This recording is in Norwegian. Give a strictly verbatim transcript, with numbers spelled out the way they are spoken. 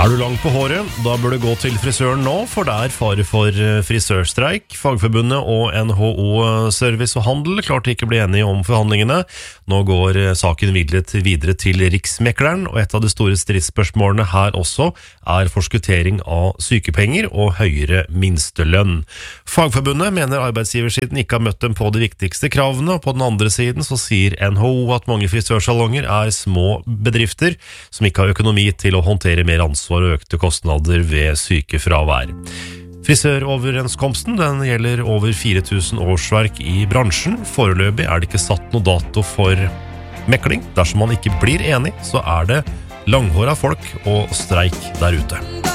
Er du lang på håret? Da bør du gå til frisøren nå, for det er fare for frisørstreik. Fagforbundet og N H O Service og Handel klarte ikke å bli enige om forhandlingene. Nå går saken videre, videre til Riksmekleren, og et av de store stridsspørsmålene her også er forskuttering av sykepenger og høyere minstelønn. Fagforbundet mener arbeidsgiversiden ikke har møtt dem på de viktigste kravene, og på den andre siden så sier N H O at mange frisørsalonger er små bedrifter som ikke har økonomi til å håndtere mer ansvar og økte kostnader ved sykefravær. Frisøroverenskomsten den gjelder over fire tusen årsverk i bransjen. Foreløpig er det ikke satt noe dato for mekling. Dersom man ikke blir enig, så er det langhåret folk og streik der ute.